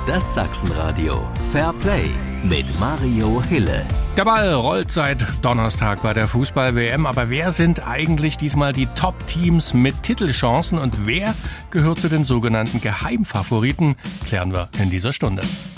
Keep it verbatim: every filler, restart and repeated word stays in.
Das Sachsenradio. Fair Play mit Mario Hille. Der Ball rollt seit Donnerstag bei der Fußball-W M. Aber wer sind eigentlich diesmal die Top-Teams mit Titelchancen und wer gehört zu den sogenannten Geheimfavoriten, klären wir in dieser Stunde.